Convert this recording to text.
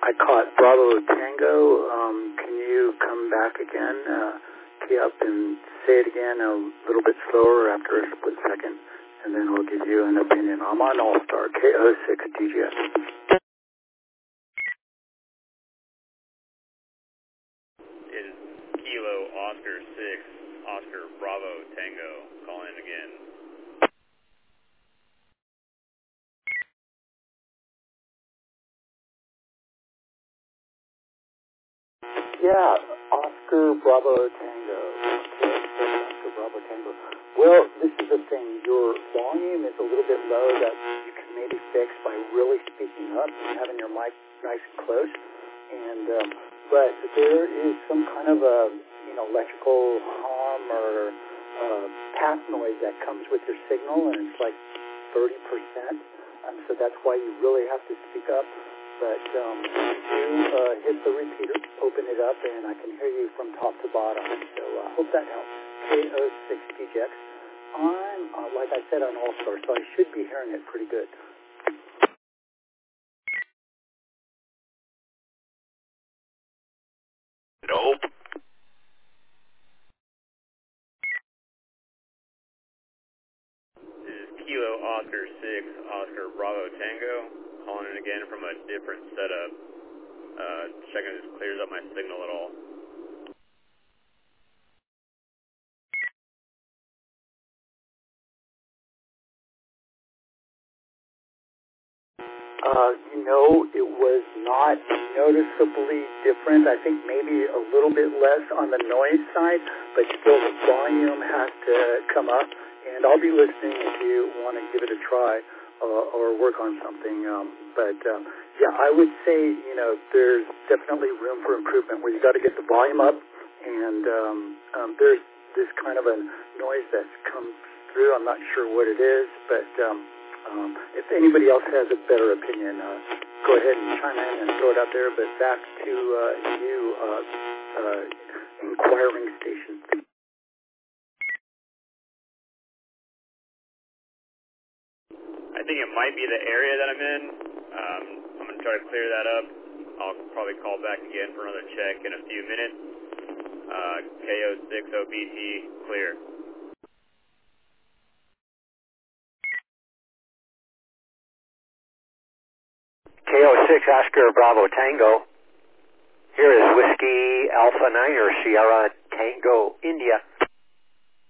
I caught Bravo Tango. Can you come back again? Key up and say it again a little bit slower after a split second, and then I'll give you an opinion. I'm on All-Star, KO6 DGS. It is Kilo Oscar 6, Oscar Bravo Tango, calling in again. Yeah, Oscar Bravo Tango. Oscar Bravo Tango. Well, this is the thing. Your volume is a little bit low that you can maybe fix by really speaking up and having your mic nice and close. And but there is some kind of a electrical hum or path noise that comes with your signal, and it's like 30%. So that's why you really have to speak up. But you hit the repeater, open it up, and I can hear you from top to bottom. So I hope that helps. KO6 DGX. I'm, like I said, on All-Star, so I should be hearing it pretty good. Nope. This is Kilo Oscar 6, Oscar Bravo Tango, calling in again from a different setup. Checking if this clears up my signal at all. It was not noticeably different. I think maybe a little bit less on the noise side, but still the volume has to come up. And I'll be listening if you want to give it a try or work on something. Yeah, I would say, there's definitely room for improvement where you got to get the volume up, and there's this kind of a noise that's come through. I'm not sure what it is, but if anybody else has a better opinion, go ahead and chime in and throw it out there. But back to you, inquiring station. I think it might be the area that I'm in. I'm going to try to clear that up. I'll probably call back again for another check in a few minutes. KO6 OBT, clear. KO6 Oscar Bravo Tango. Here is Whiskey Alpha 9 or Sierra Tango India.